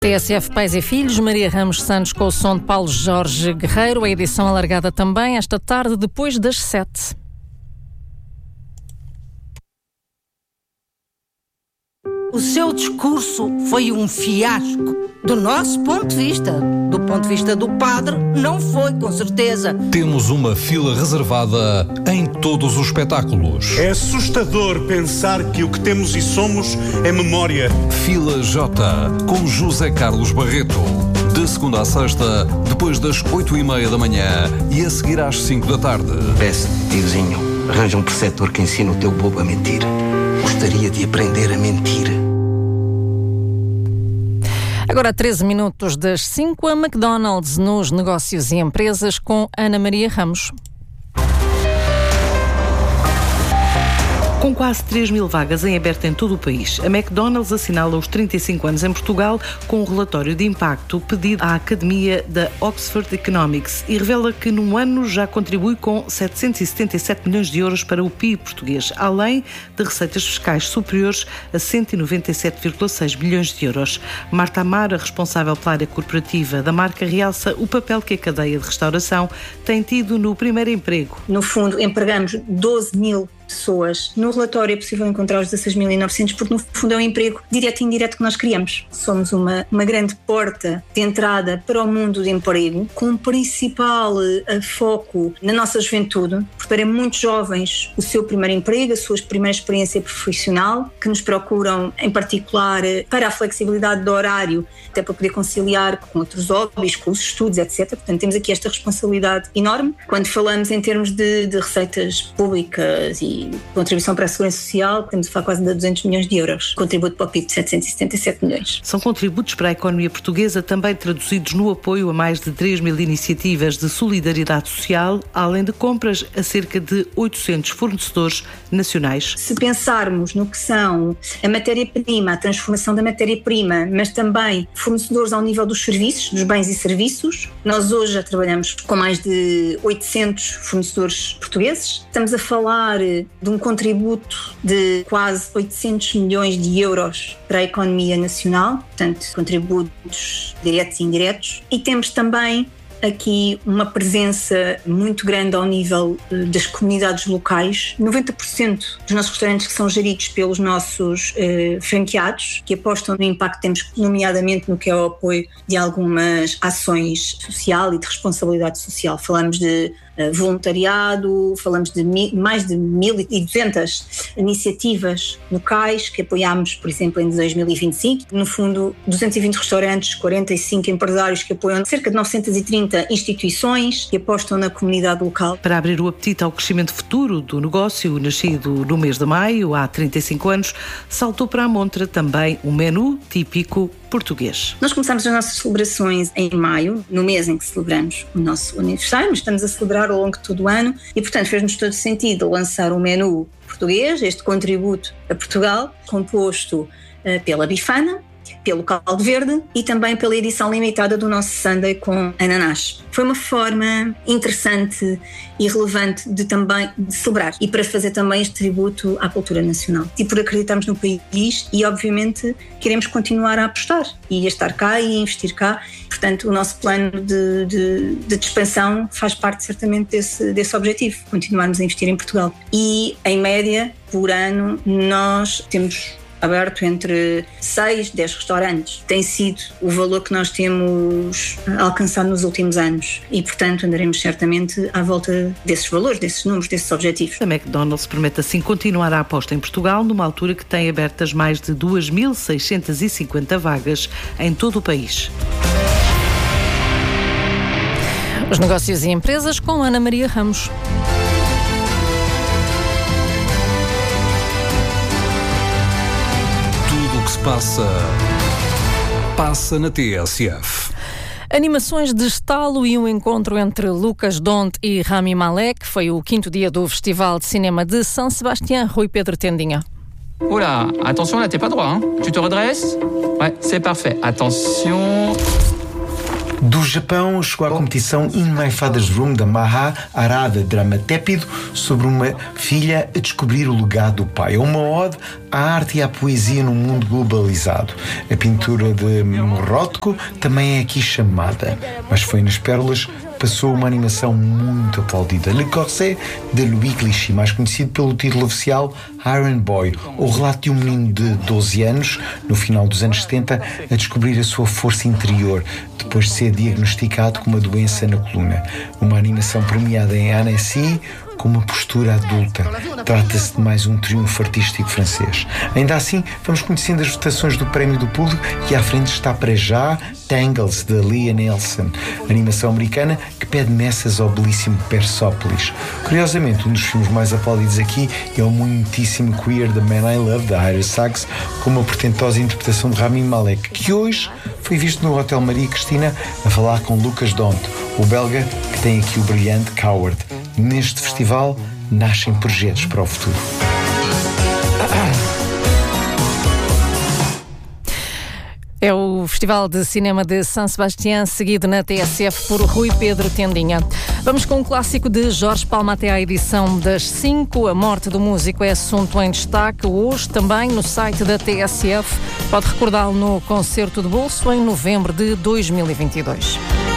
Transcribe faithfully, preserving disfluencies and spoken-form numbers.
T S F Pais e Filhos, Maria Ramos Santos com o som de Paulo Jorge Guerreiro, a edição alargada também esta tarde, depois das sete. O seu discurso foi um fiasco. Do nosso ponto de vista. Do ponto de vista do padre, não foi, com certeza. Temos uma fila reservada em todos os espetáculos. É assustador pensar que o que temos e somos é memória. Fila J, com José Carlos Barreto. De segunda a sexta, depois das oito e meia da manhã e a seguir às cinco da tarde. Peço, tiozinho, arranja um preceptor que ensine o teu bobo a mentir. Gostaria de aprender a mentir. Agora, treze minutos das cinco, a McDonald's nos negócios e empresas com Ana Maria Ramos. Com quase três mil vagas em aberto em todo o país, a McDonald's assinala os trinta e cinco anos em Portugal com um relatório de impacto pedido à Academia da Oxford Economics e revela que num ano já contribui com setecentos e setenta e sete milhões de euros para o P I B português, além de receitas fiscais superiores a cento e noventa e sete vírgula seis milhões de euros. Marta Amara, responsável pela área corporativa da marca, realça o papel que a cadeia de restauração tem tido no primeiro emprego. No fundo, empregamos doze mil pessoas. No relatório é possível encontrar os dezasseis mil e novecentos porque no fundo é um emprego direto e indireto que nós criamos. Somos uma, uma grande porta de entrada para o mundo do emprego, com um principal uh, foco na nossa juventude, para muitos jovens o seu primeiro emprego, a sua primeira experiência profissional, que nos procuram em particular uh, para a flexibilidade do horário, até para poder conciliar com outros hobbies, com os estudos, etcétera. Portanto, temos aqui esta responsabilidade enorme. Quando falamos em termos de, de receitas públicas e contribuição para a Segurança Social, temos a falar quase de duzentos milhões de euros. Contributo para o P I B de setecentos e setenta e sete milhões. São contributos para a economia portuguesa, também traduzidos no apoio a mais de três mil iniciativas de solidariedade social, além de compras a cerca de oitocentos fornecedores nacionais. Se pensarmos no que são a matéria-prima, a transformação da matéria-prima, mas também fornecedores ao nível dos serviços, dos bens e serviços, nós hoje já trabalhamos com mais de oitocentos fornecedores portugueses. Estamos a falar de um contributo de quase oitocentos milhões de euros para a economia nacional, portanto, contributos diretos e indiretos. E temos também aqui uma presença muito grande ao nível das comunidades locais. noventa por cento dos nossos restaurantes que são geridos pelos nossos eh, franqueados, que apostam no impacto que temos, nomeadamente no que é o apoio de algumas ações social e de responsabilidade social. Falamos de uh, voluntariado, falamos de mi- mais de mil e duzentas iniciativas locais que apoiámos, por exemplo, em dois mil e vinte e cinco. No fundo, duzentos e vinte restaurantes, quarenta e cinco empresários que apoiam cerca de novecentas e trinta instituições que apostam na comunidade local. Para abrir o apetite ao crescimento futuro do negócio, nascido no mês de maio, há trinta e cinco anos, saltou para a montra também um menu típico português. Nós começamos as nossas celebrações em maio, no mês em que celebramos o nosso aniversário, mas estamos a celebrar ao longo de todo o ano e, portanto, fez-nos todo sentido lançar um menu português, este contributo a Portugal, composto uh, pela bifana, pelo caldo verde e também pela edição limitada do nosso sundae com ananás. Foi uma forma interessante e relevante de também de celebrar e para fazer também este tributo à cultura nacional. E por acreditarmos no país e, obviamente, queremos continuar a apostar e a estar cá e a investir cá. Portanto, o nosso plano de, de, de expansão faz parte certamente desse, desse objetivo, continuarmos a investir em Portugal. E, em média, por ano, nós temos aberto entre seis, dez restaurantes. Tem sido o valor que nós temos alcançado nos últimos anos e, portanto, andaremos certamente à volta desses valores, desses números, desses objetivos. A McDonald's promete assim continuar a aposta em Portugal numa altura que tem abertas mais de duas mil seiscentas e cinquenta vagas em todo o país. Os negócios e empresas com Ana Maria Ramos. Passa, passa na T S F. Animações de estalo e um encontro entre Lucas Dont e Rami Malek. Foi o quinto dia do Festival de Cinema de São Sebastião. Rui Pedro Tendinha. Oula, attention là, t'es pas droit, hein? Tu te redresses? Ouais, c'est parfait. Attention. Do Japão chegou à competição In My Father's Room da Maha Arada Drama Tépido, sobre uma filha a descobrir o legado do pai. É uma ode à arte e à poesia num mundo globalizado. A pintura de Rothko também é aqui chamada, mas foi nas Pérolas passou uma animação muito aplaudida. Le Corset de Louis Clichy, mais conhecido pelo título oficial Iron Boy, o relato de um menino de doze anos, no final dos anos setenta, a descobrir a sua força interior, depois de ser diagnosticado com uma doença na coluna. Uma animação premiada em Annecy, com uma postura adulta. Trata-se de mais um triunfo artístico francês. Ainda assim, vamos conhecendo as votações do Prémio do Público e à frente está para já Tangles, de Leah Nelson, animação americana que pede messas ao belíssimo Persópolis. Curiosamente, um dos filmes mais aplaudidos aqui é o muitíssimo Queer The Man I Love, da Ira Sachs, com uma portentosa interpretação de Rami Malek, que hoje foi visto no Hotel Maria Cristina a falar com Lucas Dont, o belga que tem aqui o brilhante Coward. Neste festival nascem projetos para o futuro. É o Festival de Cinema de São Sebastião, seguido na T S F por Rui Pedro Tendinha. Vamos com um clássico de Jorge Palma até à edição das cinco. A morte do músico é assunto em destaque hoje também no site da T S F. Pode recordá-lo no concerto de bolso em novembro de dois mil e vinte e dois.